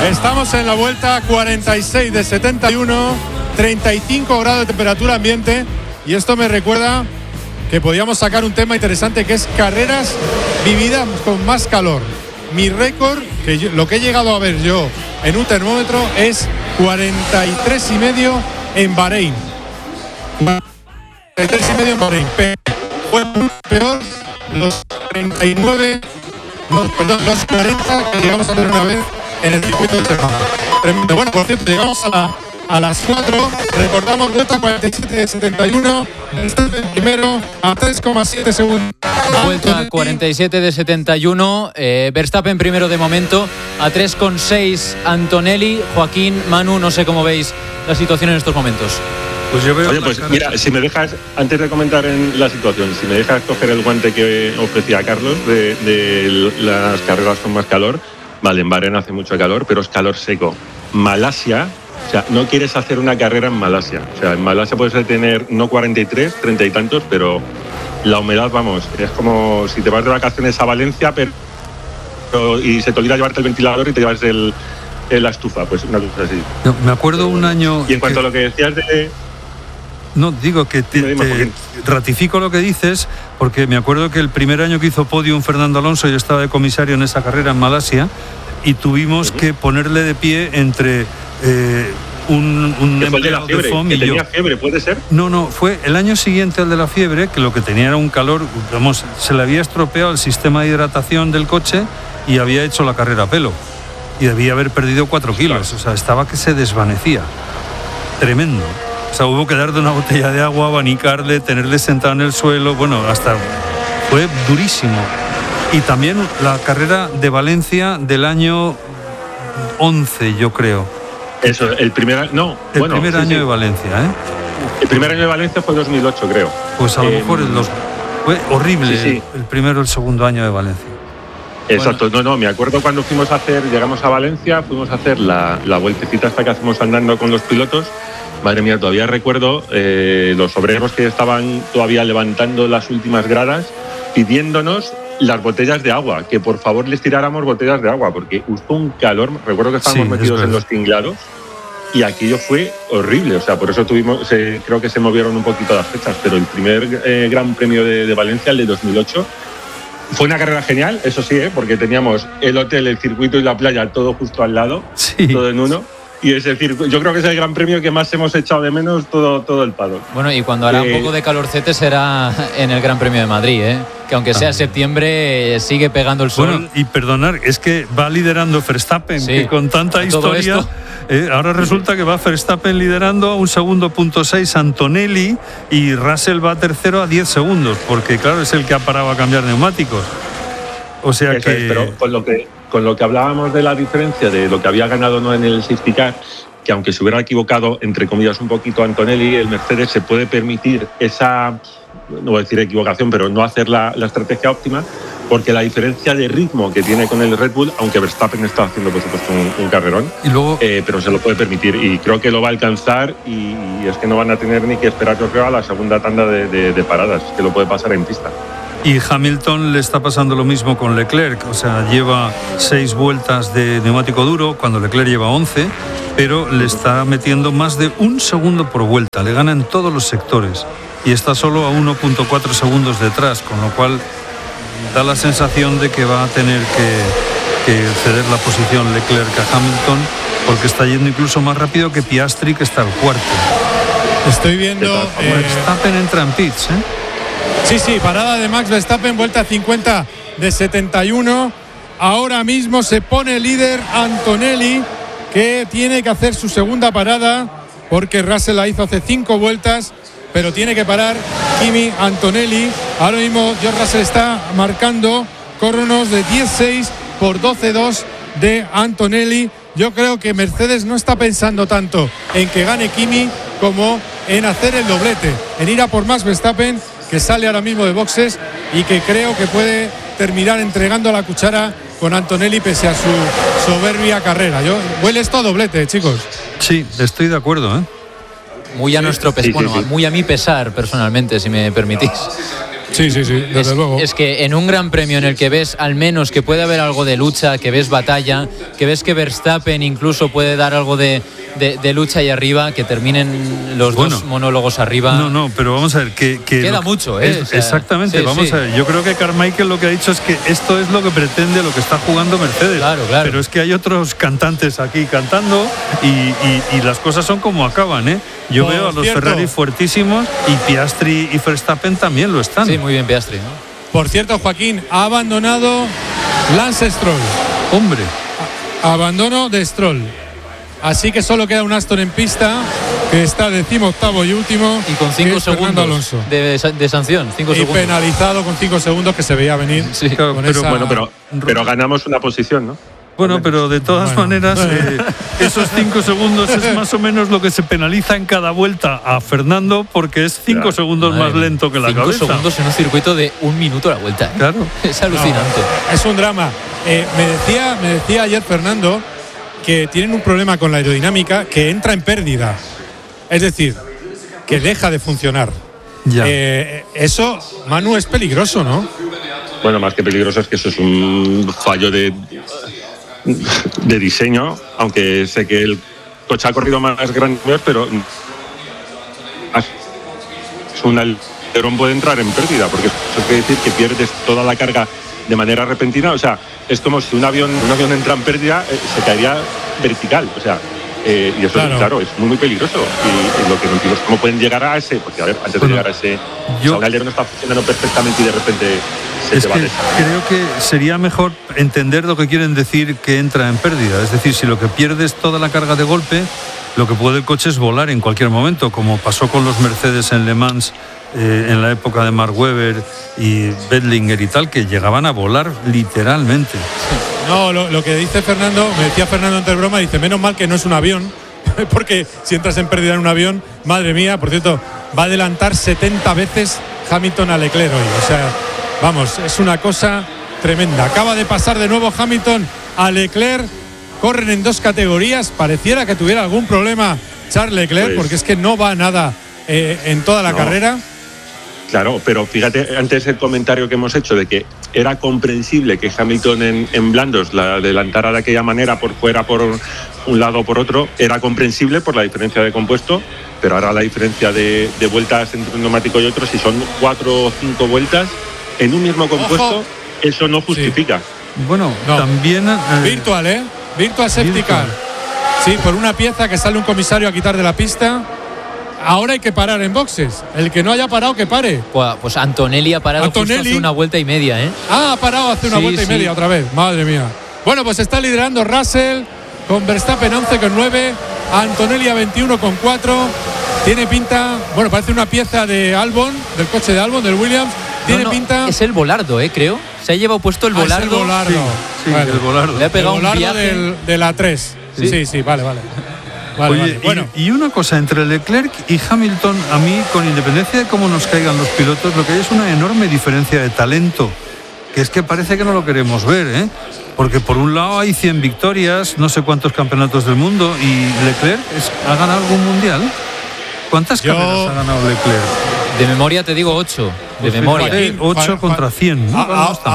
Estamos en la vuelta 46 de 71, 35 grados de temperatura ambiente, y esto me recuerda que podíamos sacar un tema interesante, que es carreras vividas con más calor. Mi récord, lo que he llegado a ver yo en un termómetro, es 43,5 en Bahrein. 43,5 en Bahrein. Fue peor los 39, los 40 que llegamos a ver una vez en el circuito de Cerrado. Tremendo. Bueno, por cierto, llegamos a las 4. Recordamos vuelta 47 de 71. El primero a 3,7 segundos. Vuelta 47 de 71. Verstappen primero de momento. A 3,6 Antonelli. Joaquín, Manu, no sé cómo veis la situación en estos momentos. Pues yo veo. Oye, pues mira, si me dejas, antes de comentar en la situación, si me dejas coger el guante que ofrecía Carlos de las carreras con más calor. Vale, en Bahrein hace mucho calor, pero es calor seco. Malasia, o sea, no quieres hacer una carrera en Malasia. O sea, en Malasia puedes tener no 43, 30 y tantos, pero la humedad, vamos, es como si te vas de vacaciones a Valencia y se te olvida llevarte el ventilador y te llevas la estufa, pues una cosa así. No, me acuerdo un año. Y en cuanto a lo que decías de. No, digo que te ratifico lo que dices, porque me acuerdo que el primer año que hizo podium Fernando Alonso, yo estaba de comisario en esa carrera en Malasia, y tuvimos que ponerle de pie entre un empleado de FOM y yo. ¿Tenía fiebre, puede ser? No, fue el año siguiente al de la fiebre, que lo que tenía era un calor, vamos, se le había estropeado el sistema de hidratación del coche y había hecho la carrera a pelo. Y debía haber perdido 4 kilos, o sea, estaba que se desvanecía. Tremendo. O sea, hubo que darle una botella de agua, abanicarle, tenerle sentado en el suelo. Bueno, hasta fue durísimo. Y también la carrera de Valencia del año 11, yo creo. Eso, el primer año de Valencia, ¿eh? El primer año de Valencia fue 2008, creo. Pues a lo mejor fue horrible. Sí. El primero o el segundo año de Valencia. Exacto, bueno. Me acuerdo cuando llegamos a Valencia, fuimos a hacer la vueltecita hasta que hacemos andando con los pilotos. Madre mía, todavía recuerdo los obreros que estaban todavía levantando las últimas gradas pidiéndonos las botellas de agua, que por favor les tiráramos botellas de agua, porque hubo un calor. Recuerdo que estábamos metidos en los tinglados y aquello fue horrible. O sea, por eso creo que se movieron un poquito las fechas, pero el primer Gran Premio de Valencia, el de 2008, fue una carrera genial, eso sí, porque teníamos el hotel, el circuito y la playa todo justo al lado, todo en uno. Y es decir, yo creo que es el gran premio que más hemos echado de menos todo el paddock. Bueno, y cuando hará un poco de calorcete será en el Gran Premio de Madrid, que aunque sea septiembre sigue pegando el sol. Bueno, y perdonar, es que va liderando Verstappen, que con tanta historia, ahora resulta que va Verstappen liderando a un segundo, .6 Antonelli, y Russell va tercero a 10 segundos, porque claro, es el que ha parado a cambiar neumáticos. O sea eso que... pero con lo que hablábamos de la diferencia de lo que había ganado no en el safety car, que aunque se hubiera equivocado, entre comillas, un poquito Antonelli, el Mercedes se puede permitir esa, no voy a decir equivocación, pero no hacer la estrategia óptima, porque la diferencia de ritmo que tiene con el Red Bull, aunque Verstappen está haciendo por supuesto un carrerón, y luego, pero se lo puede permitir y creo que lo va a alcanzar, y es que no van a tener ni que esperar, yo creo, a la segunda tanda de paradas, que lo puede pasar en pista. Y Hamilton le está pasando lo mismo con Leclerc, o sea, lleva 6 vueltas de neumático duro, cuando Leclerc lleva 11, pero le está metiendo más de 1 segundo por vuelta, le gana en todos los sectores y está solo a 1,4 segundos detrás, con lo cual da la sensación de que va a tener que ceder la posición Leclerc a Hamilton, porque está yendo incluso más rápido que Piastri, que está al cuarto. Estoy viendo... Verstappen entra en pits, Sí, parada de Max Verstappen, vuelta 50 de 71. Ahora mismo se pone líder Antonelli, que tiene que hacer su segunda parada, porque Russell la hizo hace 5 vueltas, pero tiene que parar Kimi Antonelli. Ahora mismo George Russell está marcando cronos de 10.6 por 12.2 de Antonelli. Yo creo que Mercedes no está pensando tanto en que gane Kimi como en hacer el doblete, en ir a por Max Verstappen, que sale ahora mismo de boxes y que creo que puede terminar entregando la cuchara con Antonelli pese a su soberbia carrera. Huele esto a doblete, chicos. Sí, estoy de acuerdo, Muy a nuestro pesar, muy a mi pesar personalmente, si me permitís. Sí, desde luego. Es que en un gran premio en el que ves al menos que puede haber algo de lucha, que ves batalla, que ves que Verstappen incluso puede dar algo de lucha ahí arriba, que terminen los dos monólogos arriba. No, pero vamos a ver que queda mucho, exactamente, sí, vamos a ver. Yo creo que Carmichael lo que ha dicho es que esto es lo que pretende, lo que está jugando Mercedes. Claro. Pero es que hay otros cantantes aquí cantando y las cosas son como acaban, ¿eh? Yo veo a los Ferrari fuertísimos y Piastri y Verstappen también lo están. Sí, muy bien Piastri, ¿no? Por cierto, Joaquín, ha abandonado Lance Stroll. Hombre. Abandono de Stroll. Así que solo queda un Aston en pista, que está 18º y último. Y con 5 segundos Alonso. De sanción, 5 segundos. Y penalizado con 5 segundos que se veía venir. Sí, claro, pero ganamos una posición, ¿no? Bueno, pero de todas maneras, esos 5 segundos es más o menos lo que se penaliza en cada vuelta a Fernando, porque es 5 segundos más lento que la cabeza. 5 segundos en un circuito de 1 minuto la vuelta. Claro. Es alucinante. Es un drama. Me decía ayer Fernando que tienen un problema con la aerodinámica que entra en pérdida. Es decir, que deja de funcionar. Ya. Eso, Manu, es peligroso, ¿no? Bueno, más que peligroso es que eso es un fallo de diseño, aunque sé que el coche ha corrido más grande, pero un alerón puede entrar en pérdida, porque eso quiere decir que pierdes toda la carga de manera repentina. O sea, es como si un avión entra en pérdida, se caería vertical. O sea, y eso claro, es muy peligroso. Y lo que no entiendo es cómo pueden llegar a ese, porque a ver, antes de llegar a ese, un alerón está funcionando perfectamente y de repente se te va a deshacer. Creo que sería mejor entender lo que quieren decir que entra en pérdida. Es decir, si lo que pierdes toda la carga de golpe, lo que puede el coche es volar en cualquier momento, como pasó con los Mercedes en Le Mans en la época de Mark Webber y Bedlinger y tal, que llegaban a volar literalmente. No, lo que dice Fernando, me decía Fernando entre broma, dice, menos mal que no es un avión, porque si entras en pérdida en un avión, madre mía, por cierto, va a adelantar 70 veces Hamilton a Leclerc hoy. O sea, vamos, es una cosa tremenda. Acaba de pasar de nuevo Hamilton a Leclerc, corren en 2 categorías, pareciera que tuviera algún problema Charles Leclerc, porque es que no va nada en toda la carrera. Claro, pero fíjate, antes el comentario que hemos hecho de que era comprensible que Hamilton en blandos la adelantara de aquella manera, por fuera, por un lado o por otro, era comprensible por la diferencia de compuesto, pero ahora la diferencia de vueltas entre un neumático y otro, si son 4 o 5 vueltas en un mismo compuesto, eso no justifica. Sí. Bueno, también... Virtual, Virtual Safety Car. Sí, por una pieza que sale un comisario a quitar de la pista. Ahora hay que parar en boxes. El que no haya parado, que pare. Pues Antonelli ha parado justo hace 1 vuelta y media, ¿eh? Ha parado hace 1 vuelta y media otra vez. Madre mía. Bueno, pues está liderando Russell con Verstappen a 11,9, Antonelli a 21,4. Tiene pinta, bueno, parece una pieza de Albon, del coche de Albon, del Williams. Tiene pinta. Es el Volardo, creo. Se ha llevado puesto el Volardo. Es el Volardo. Sí, vale. El Volardo. Le ha pegado el Volardo un viaje de la 3. Sí, vale. Oye, bueno. Y una cosa, entre Leclerc y Hamilton, a mí, con independencia de cómo nos caigan los pilotos, lo que hay es una enorme diferencia de talento, que es que parece que no lo queremos ver, ¿eh? Porque por un lado hay 100 victorias, no sé cuántos campeonatos del mundo, y Leclerc ha ganado algún mundial. ¿Cuántas carreras ha ganado Leclerc? De memoria te digo 8. De memoria. 8 contra 100. ¿No?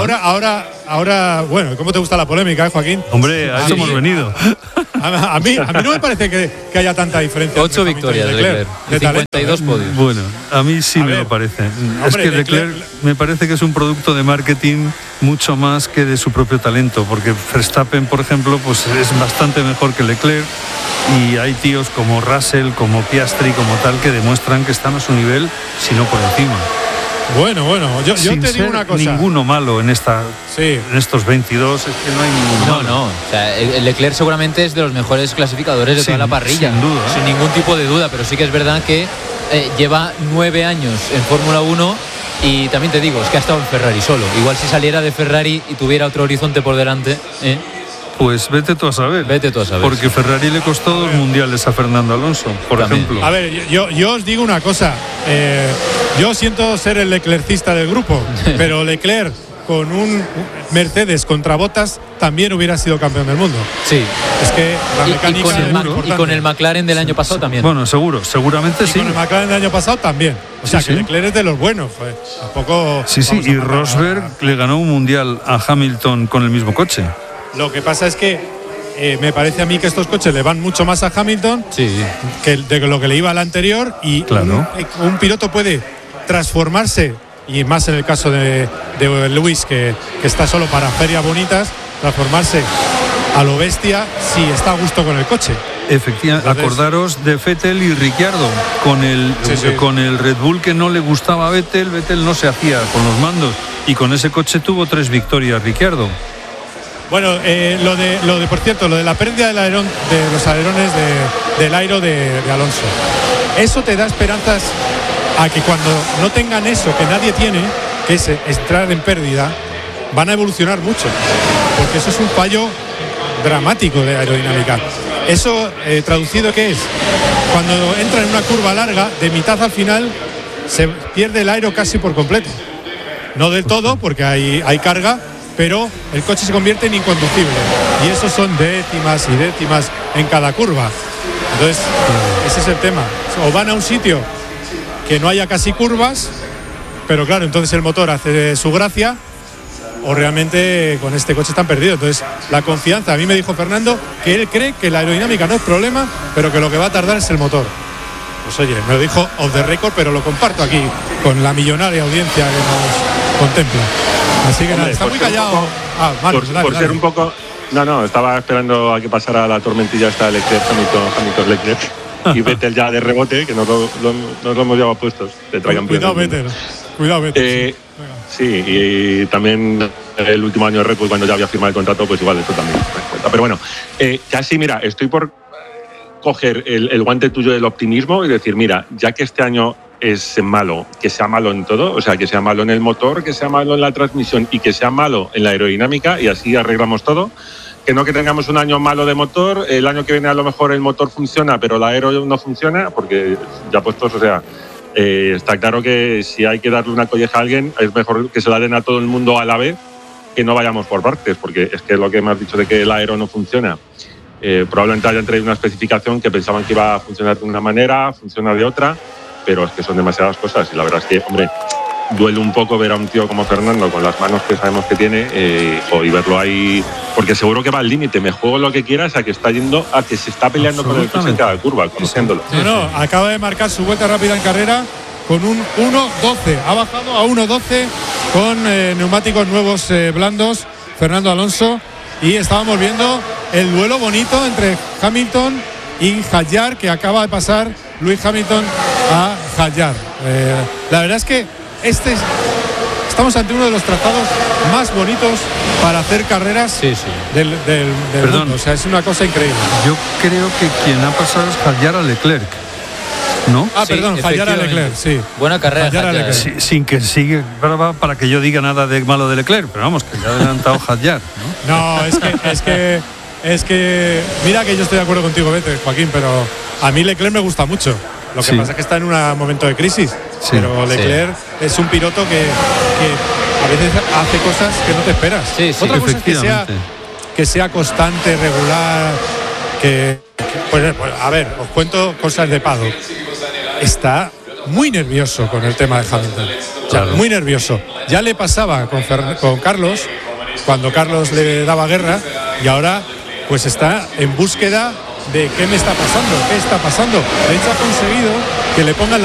Ahora, bueno, ¿cómo te gusta la polémica, Joaquín? Hombre, a eso hemos venido. A mí no me parece que haya tanta diferencia. 8 victorias de Leclerc. De 52 podios. Bueno, a mí sí me lo parece. Es que Leclerc me parece que es un producto de marketing mucho más que de su propio talento, porque Verstappen, por ejemplo, pues es bastante mejor que Leclerc, y hay tíos como Russell, como Piastri, como tal, que demuestran que están a su nivel, si no por encima. Bueno, yo te digo una cosa. Ninguno malo en estos 22, es que no hay ninguno. No. O sea, el Leclerc seguramente es de los mejores clasificadores de toda la parrilla. Sin duda. Sin ningún tipo de duda, pero sí que es verdad que lleva 9 años en Fórmula 1 y también te digo, es que ha estado en Ferrari solo. Igual si saliera de Ferrari y tuviera otro horizonte por delante... Pues vete tú a saber. Porque Ferrari le costó 2 mundiales a Fernando Alonso, por ejemplo. A ver, yo os digo una cosa. Yo siento ser el leclercista del grupo, pero Leclerc con un Mercedes contra Bottas también hubiera sido campeón del mundo. Sí. Es que la mecánica y con el McLaren del año pasado también. Bueno, seguramente sí. Con el McLaren del año pasado también. O sea, que Leclerc es de los buenos. Joder. Tampoco. Sí, y Rosberg le ganó un mundial a Hamilton con el mismo coche. Lo que pasa es que me parece a mí que estos coches le van mucho más a Hamilton que de lo que le iba al anterior. Y claro, un piloto puede transformarse, y más en el caso de Lewis, que está solo para ferias bonitas, transformarse a lo bestia si está a gusto con el coche. Efectivamente. Entonces, acordaros de Vettel y Ricciardo con el Red Bull que no le gustaba a Vettel no se hacía con los mandos, y con ese coche tuvo 3 victorias Ricciardo. Bueno, por cierto, lo de la pérdida del alerón, de los alerones del airo de Alonso, eso te da esperanzas a que cuando no tengan eso que nadie tiene, que es entrar en pérdida, van a evolucionar mucho, porque eso es un fallo dramático de aerodinámica. Eso, traducido, ¿qué es? Cuando entra en una curva larga, de mitad al final se pierde el aero casi por completo. No del todo, porque hay carga, pero el coche se convierte en inconducible, y eso son décimas y décimas en cada curva. Entonces, ese es el tema. O van a un sitio que no haya casi curvas, pero claro, entonces el motor hace su gracia, o realmente con este coche están perdidos. Entonces, la confianza, a mí me dijo Fernando que él cree que la aerodinámica no es problema, pero que lo que va a tardar es el motor. Pues oye, me lo dijo off the record, pero lo comparto aquí con la millonaria audiencia que nos contempla. Así que nada, está muy callado. Por ser un poco... No, estaba esperando a que pasara la tormentilla esta de Leclerc, Hamilton Leclerc. Y Vettel ya de rebote, que nos lo hemos llevado puestos. Cuidado, Vettel. Sí, y también el último año de Red Bull, cuando ya había firmado el contrato, pues igual eso también. Pero bueno, casi, mira, estoy por coger el guante tuyo del optimismo y decir, mira, ya que este año es malo, que sea malo en todo, o sea, que sea malo en el motor, que sea malo en la transmisión y que sea malo en la aerodinámica, y así arreglamos todo. Que no que tengamos un año malo de motor, el año que viene a lo mejor el motor funciona, pero la aero no funciona, porque ya puestos, o sea, está claro que si hay que darle una colleja a alguien, es mejor que se la den a todo el mundo a la vez, que no vayamos por partes, porque es que lo que me has dicho de que el aero no funciona, probablemente hayan traído una especificación que pensaban que iba a funcionar de una manera, funciona de otra, pero es que son demasiadas cosas, y la verdad es que, hombre, duele un poco ver a un tío como Fernando con las manos que sabemos que tiene y verlo ahí, porque seguro que va al límite, me juego lo que quieras a que está yendo, a que se está peleando con el coche en cada curva, conociéndolo. No, acaba de marcar su vuelta rápida en carrera con un 1.12, ha bajado a 1.12 con neumáticos nuevos blandos Fernando Alonso, y estábamos viendo el duelo bonito entre Hamilton y Hadjar, que acaba de pasar Lewis Hamilton a Hadjar. La verdad es que estamos ante uno de los trazados más bonitos para hacer carreras del mundo. O sea, es una cosa increíble. Yo creo que quien ha pasado es Hadjar a Leclerc, ¿no? Hadjar a Leclerc, sí. Buena carrera Hadjar. Sin que siga para que yo diga nada de malo de Leclerc, pero vamos, que ya ha adelantado Hadjar, ¿no? Es que mira que yo estoy de acuerdo contigo, Vete, Joaquín, pero a mí Leclerc me gusta mucho. Lo que pasa es que está en un momento de crisis, pero Leclerc es un piloto que a veces hace cosas que no te esperas. Otra cosa es que sea constante, regular, pues, a ver, os cuento cosas de Paddock. Está muy nervioso con el tema de Hamilton, o sea, muy nervioso. Ya le pasaba con Carlos, cuando Carlos le daba guerra, y ahora pues está en búsqueda de qué está pasando. De hecho, ha conseguido que le pongan